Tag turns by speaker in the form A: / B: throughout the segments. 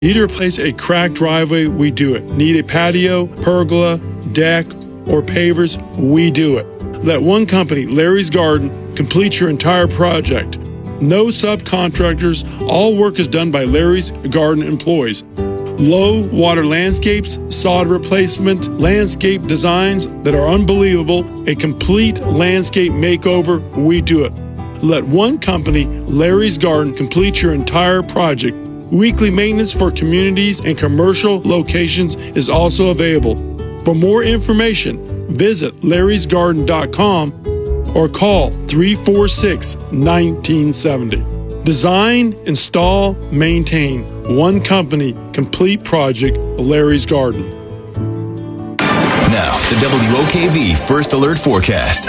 A: Need to replace a cracked driveway? We do it. Need a patio, pergola, deck, or pavers? We do it. Let one company, Larry's Garden, complete your entire project. No subcontractors. All work is done by Larry's Garden employees. Low water landscapes, sod replacement, landscape designs that are unbelievable, a complete landscape makeover, we do it. Let one company, Larry's Garden, complete your entire project. Weekly maintenance for communities and commercial locations is also available. For more information, visit larrysgarden.com or call 346-1970. Design, install, maintain. One company, complete project, Larry's Garden.
B: Now, the WOKV First Alert Forecast.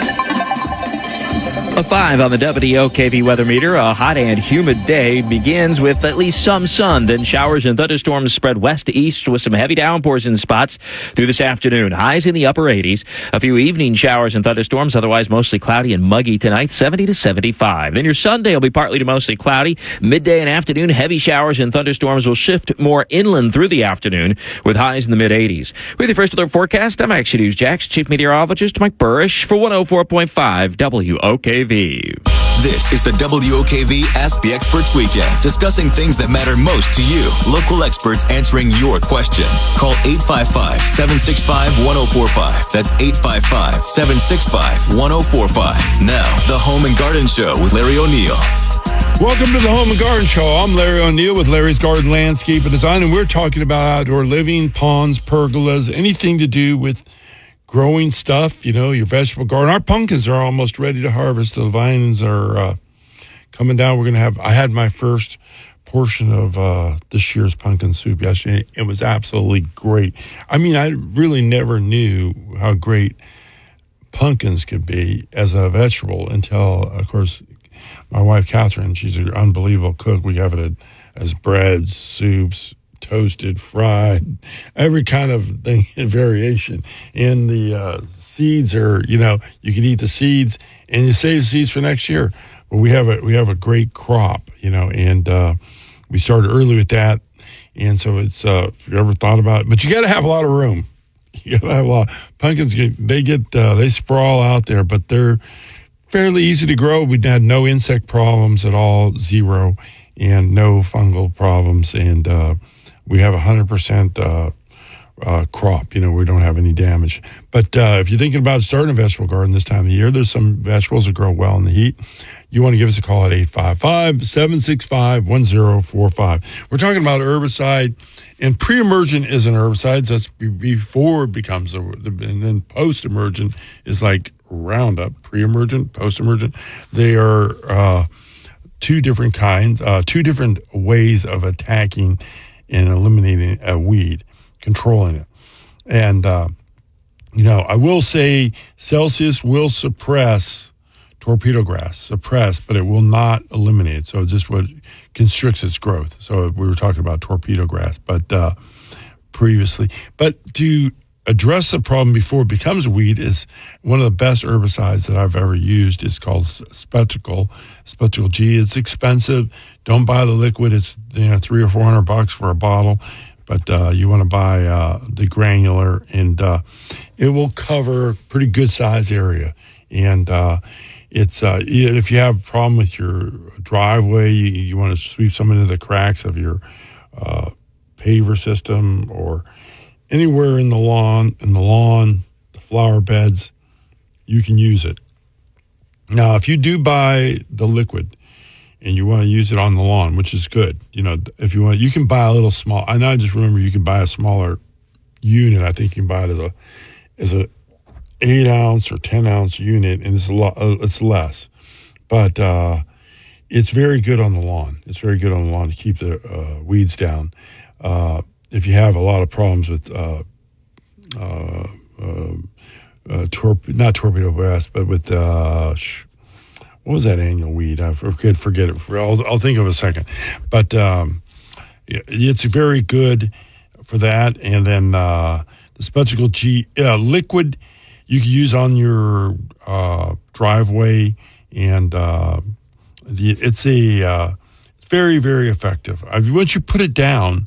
C: A 5 on the WOKV weather meter. A hot and humid day begins with at least some sun. Then showers and thunderstorms spread west to east with some heavy downpours in spots through this afternoon. Highs in the upper 80s. A few evening showers and thunderstorms. Otherwise mostly cloudy and muggy tonight. 70 to 75. Then your Sunday will be partly to mostly cloudy. Midday and afternoon, heavy showers and thunderstorms will shift more inland through the afternoon with highs in the mid 80s. With your First Alert Forecast, I'm Action News Jax Chief Meteorologist Mike Burrish for 104.5 WOKV.
B: This is the WOKV Ask the Experts Weekend, discussing things that matter most to you. Local experts answering your questions. Call 855-765-1045. That's 855-765-1045. Now, the Home and Garden Show with Larry O'Neill.
A: Welcome to the Home and Garden Show. I'm Larry O'Neill with Larry's Garden Landscape and Design, and we're talking about outdoor living, ponds, pergolas, anything to do with growing stuff, you know, your vegetable garden. Our pumpkins are almost ready to harvest. The vines are coming down. I had my first portion of this year's pumpkin soup yesterday. It was absolutely great. I mean, I really never knew how great pumpkins could be as a vegetable until, of course, my wife, Catherine, she's an unbelievable cook. We have it as breads, soups, toasted, fried, every kind of thing in variation. And the seeds are, you know, you can eat the seeds and you save seeds for next year. But we have a great crop, you know, and we started early with that. And so it's, if you ever thought about it, but you got to have a lot of room. You got to have a lot. Pumpkins they sprawl out there, but they're fairly easy to grow. We had no insect problems at all, zero, and no fungal problems. And we have 100% crop. You know, we don't have any damage. But if you're thinking about starting a vegetable garden this time of the year, there's some vegetables that grow well in the heat. You want to give us a call at 855-765-1045. We're talking about herbicide, and pre-emergent is an herbicide. So that's before it becomes, and then post-emergent is like Roundup. Pre-emergent, post-emergent. They are two different kinds, two different ways of attacking and eliminating a weed, controlling it. And, you know, I will say Celsius will suppress torpedo grass, but it will not eliminate it. So just what constricts its growth. So we were talking about torpedo grass, but previously. But to address the problem before it becomes a weed is one of the best herbicides that I've ever used. It's called Spectacle G. It's expensive. Don't buy the liquid. It's, you know, $300 or $400 for a bottle, but you want to buy the granular, and it will cover a pretty good size area. And it's if you have a problem with your driveway, you want to sweep some into the cracks of your paver system or anywhere in the lawn, the flower beds, you can use it. Now, if you do buy the liquid and you want to use it on the lawn, which is good, you know, if you want, you can buy a little small. I now just remember you can buy a smaller unit. I think you can buy it as a 8-ounce or 10-ounce unit, and it's less, but it's very good on the lawn. It's very good on the lawn to keep the weeds down. If you have a lot of problems with not torpedo grass, but with what was that annual weed? I forget it. I'll think of it a second. But it's very good for that. And then the Spectacle G liquid you can use on your driveway, and it's very, very effective. Once you put it down,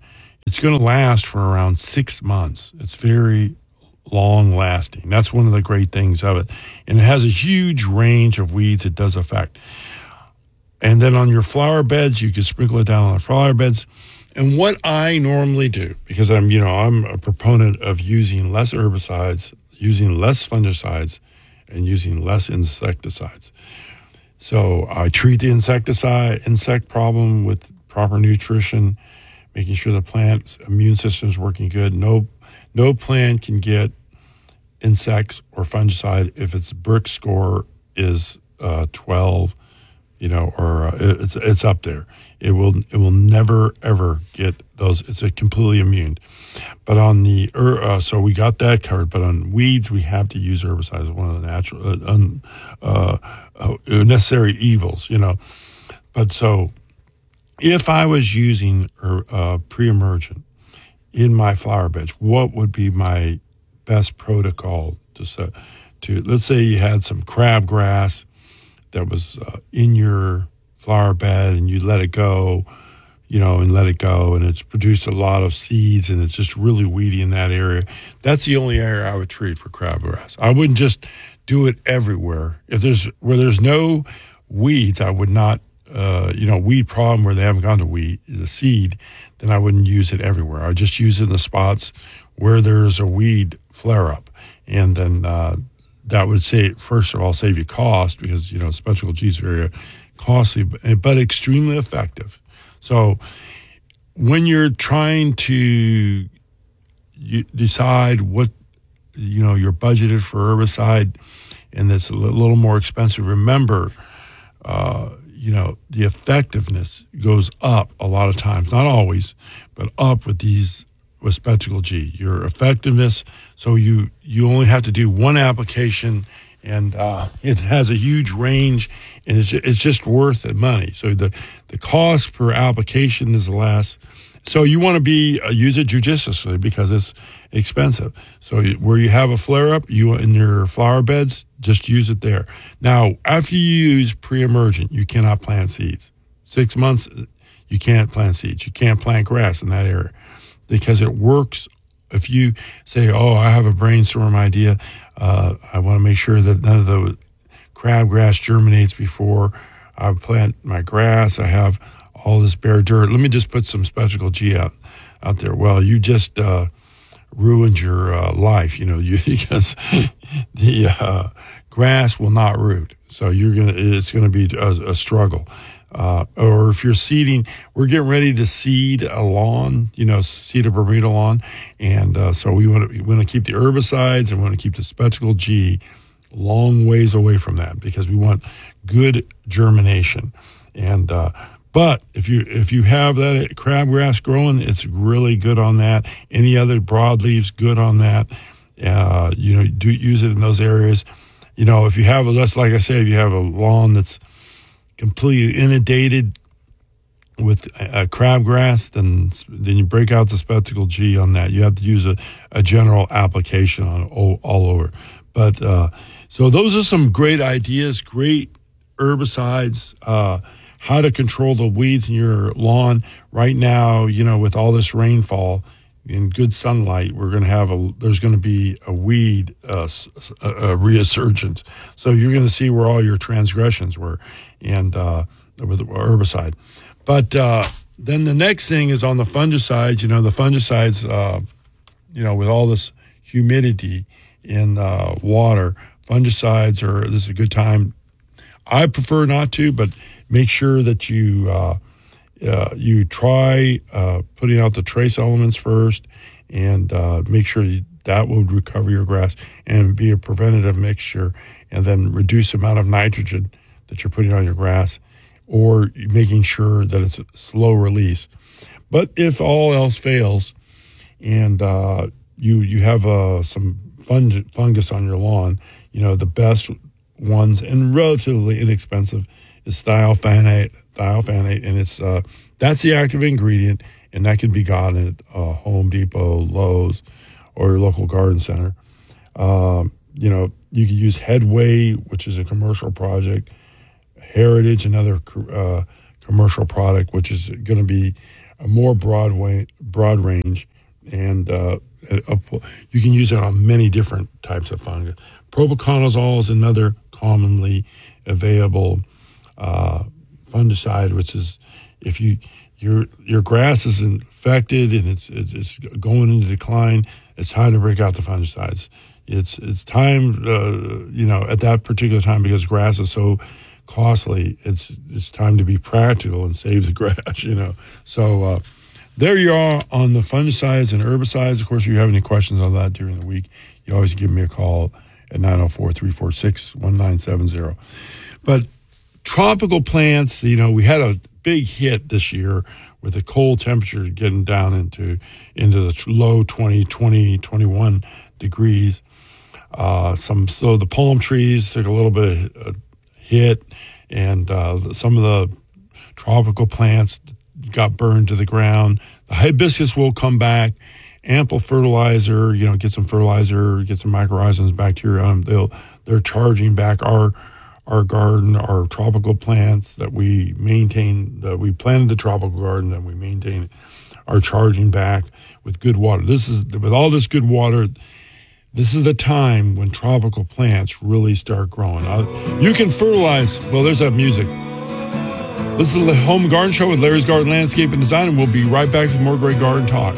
A: it's going to last for around 6 months. It's very long lasting. That's one of the great things of it. And it has a huge range of weeds it does affect. And then on your flower beds, you can sprinkle it down on the flower beds. And what I normally do, because I'm a proponent of using less herbicides, using less fungicides, and using less insecticides. So I treat the insect problem with proper nutrition, making sure the plant's immune system is working good. No plant can get insects or fungicide if its Brix score is 12, or it's up there. It will never ever get those. It's a completely immune. But on the so we got that covered. But on weeds, we have to use herbicides. One of the natural necessary evils, But so if I was using pre-emergent in my flower beds, what would be my best protocol to let's say you had some crabgrass that was in your flower bed and you let it go, and it's produced a lot of seeds and it's just really weedy in that area. That's the only area I would treat for crabgrass. I wouldn't just do it everywhere. Where there's no weeds, I would not, weed problem where they haven't gone to the seed, then I wouldn't use it everywhere. I would just use it in the spots where there's a weed flare up. And then that would first of all, save you cost because, Spectacle G is very costly, but extremely effective. So when you're trying to decide what, you're budgeted for herbicide and it's a little more expensive, remember, the effectiveness goes up a lot of times, not always, but up with Spectacle G. Your effectiveness, so you only have to do one application, and it has a huge range, and it's just worth the money. So the cost per application is less. So you want to use it judiciously because it's expensive. So where you have a flare-up, in your flower beds, just use it there. Now, after you use pre-emergent, you cannot plant seeds. 6 months, you can't plant seeds. You can't plant grass in that area because it works. If you say, I have a brainstorm idea, I want to make sure that none of the crabgrass germinates before I plant my grass. I have all this bare dirt. Let me just put some Spectacle G out there. Well, you just ruined your life, because the grass will not root. So it's gonna be a struggle. Or if you're seeding, we're getting ready to seed a lawn, seed a Bermuda lawn, and so we want to keep the herbicides and we want to keep the Spectacle G long ways away from that because we want good germination. And but if you have that crabgrass growing, it's really good on that. Any other broadleaves, good on that. Do use it in those areas. If you have like I say, if you have a lawn that's completely inundated with crabgrass, then you break out the Spectacle G on that. You have to use a general application on all over. But so those are some great ideas, great herbicides, how to control the weeds in your lawn. Right now, with all this rainfall and good sunlight, there's going to be a weed a resurgence. So you're going to see where all your transgressions were, and with the herbicide. But then the next thing is on the fungicides. The fungicides, with all this humidity in water, fungicides this is a good time. I prefer not to, but make sure that you try putting out the trace elements first, and make sure that will recover your grass and be a preventative mixture, and then reduce the amount of nitrogen that you're putting on your grass, or making sure that it's a slow release. But if all else fails, and you have some fungus on your lawn, the best ones and relatively inexpensive is thiophanate, and it's that's the active ingredient, and that can be gotten at Home Depot, Lowe's, or your local garden center. You can use Headway, which is a commercial project, Heritage, another commercial product, which is going to be a more broad range, and you can use it on many different types of fungus. Propiconazole is another commonly available fungicide, which is if your grass is infected and it's going into decline, it's time to break out the fungicides. It's time, at that particular time, because grass is so costly, it's time to be practical and save the grass, So there you are on the fungicides and herbicides. Of course, if you have any questions on that during the week, you always give me a call at 904-346-1970. But tropical plants, we had a big hit this year with the cold temperature getting down into the low 21 degrees. So the palm trees took a little bit of hit, and some of the tropical plants got burned to the ground. The hibiscus will come back. Ample fertilizer, get some fertilizer, get some mycorrhizals, bacteria. They're charging back our garden, our tropical plants that we maintain, that we planted the tropical garden and we maintain it, are charging back with good water. With all this good water, this is the time when tropical plants really start growing. You can fertilize. Well, there's that music. This is the Home Garden Show with Larry's Garden Landscape and Design, and we'll be right back with more great garden talk.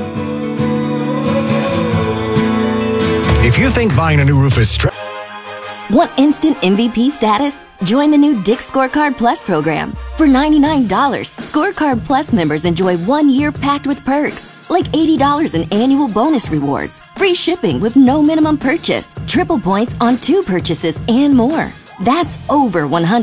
D: If you think buying a new roof is
E: Want instant MVP status? Join the new Dick's Scorecard Plus program. For $99, Scorecard Plus members enjoy 1 year packed with perks, like $80 in annual bonus rewards, free shipping with no minimum purchase, triple points on 2 purchases, and more. That's over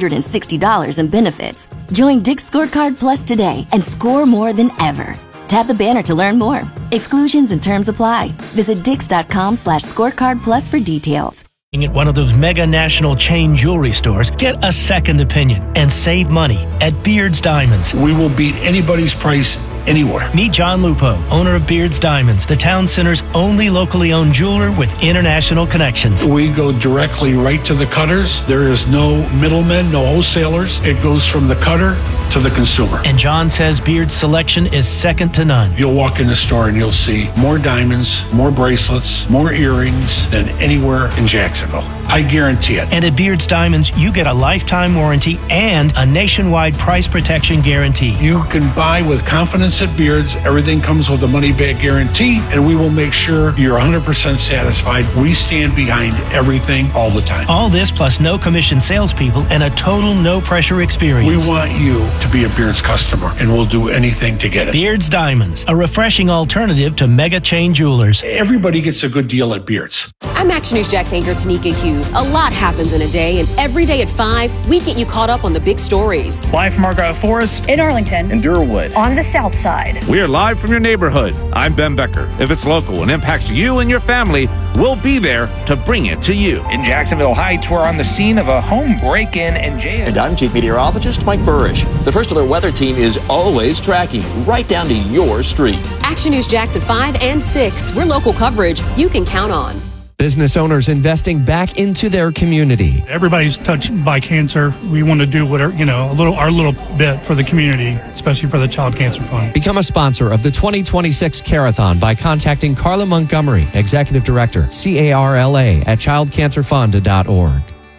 E: $160 in benefits. Join Dick's Scorecard Plus today and score more than ever. Tap the banner to learn more. Exclusions and terms apply. Visit Dix.com/scorecard plus for details.
F: At one of those mega national chain jewelry stores, get a second opinion and save money at Beard's Diamonds.
G: We will beat anybody's price anywhere.
F: Meet John Lupo, owner of Beard's Diamonds, the town center's only locally owned jeweler with international connections.
G: We go directly right to the cutters. There is no middlemen, no wholesalers. It goes from the cutter to the consumer.
F: And John says Beard's selection is second to none.
G: You'll walk in the store and you'll see more diamonds, more bracelets, more earrings than anywhere in Jacksonville. I guarantee it.
F: And at Beard's Diamonds, you get a lifetime warranty and a nationwide price protection guarantee.
G: You can buy with confidence at Beard's. Everything comes with a money-back guarantee, and we will make sure you're 100% satisfied. We stand behind everything all the time.
F: All this plus no commission salespeople and a total no-pressure experience.
G: We want you to be a Beard's customer, and we'll do anything to get it.
F: Beard's Diamonds, a refreshing alternative to mega chain jewelers.
G: Everybody gets a good deal at Beard's.
H: I'm Action News Jax anchor Tanika Hughes. A lot happens in a day, and every day at 5, we get you caught up on the big stories.
I: Live from Argyle Forest,
J: in Arlington,
I: in Durwood,
J: on the south side.
K: We are live from your neighborhood. I'm Ben Becker. If it's local and impacts you and your family, we'll be there to bring it to you.
I: In Jacksonville Heights, we're on the scene of a home break-in and jail.
L: And I'm Chief Meteorologist Mike Burrish. The First Alert Weather Team is always tracking right down to your street.
H: Action News Jax at 5 and 6. We're local coverage you can count on.
M: Business owners investing back into their community.
N: Everybody's touched by cancer. We want to do whatever, our little bit for the community, especially for the Child Cancer Fund.
M: Become a sponsor of the 2026 Carathon by contacting Carla Montgomery, Executive Director, CARLA at childcancerfund.org.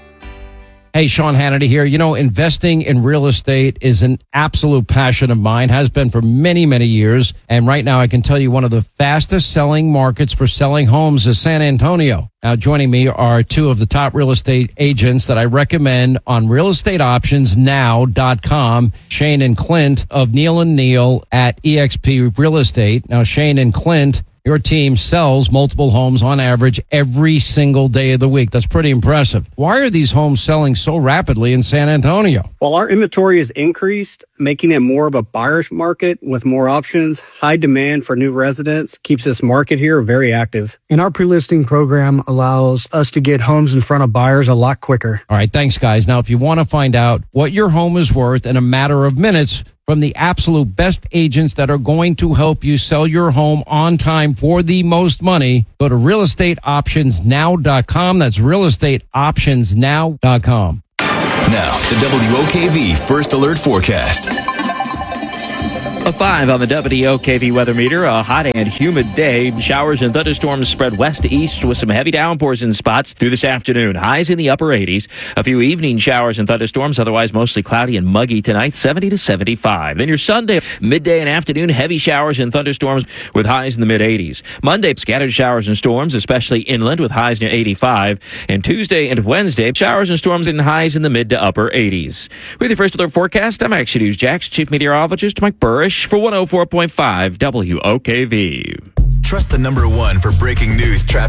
O: Hey, Sean Hannity here. Investing in real estate is an absolute passion of mine, has been for many, many years. And right now I can tell you one of the fastest selling markets for selling homes is San Antonio. Now, joining me are 2 of the top real estate agents that I recommend on realestateoptionsnow.com, Shane and Clint of Neal & Neal at eXp Real Estate. Now, Shane and Clint, your team sells multiple homes on average every single day of the week. That's pretty impressive. Why are these homes selling so rapidly in San Antonio?
P: Well, our inventory has increased, making it more of a buyer's market with more options. High demand for new residents keeps this market here very active.
Q: And our pre-listing program allows us to get homes in front of buyers a lot quicker.
O: All right, thanks, guys. Now, if you want to find out what your home is worth in a matter of minutes, from the absolute best agents that are going to help you sell your home on time for the most money, go to realestateoptionsnow.com. That's realestateoptionsnow.com.
B: Now, the WOKV First Alert Forecast.
C: A 5 on the WOKV weather meter. A hot and humid day. Showers and thunderstorms spread west to east with some heavy downpours in spots through this afternoon. Highs in the upper 80s. A few evening showers and thunderstorms. Otherwise mostly cloudy and muggy tonight. 70 to 75. Then your Sunday, midday and afternoon, heavy showers and thunderstorms with highs in the mid 80s. Monday, scattered showers and storms, especially inland with highs near 85. And Tuesday and Wednesday, showers and storms and highs in the mid to upper 80s. With your first alert forecast, I'm Action News Jack's Chief Meteorologist Mike Burrish for 104.5 WOKV.
B: Trust the #1 for breaking news, traffic,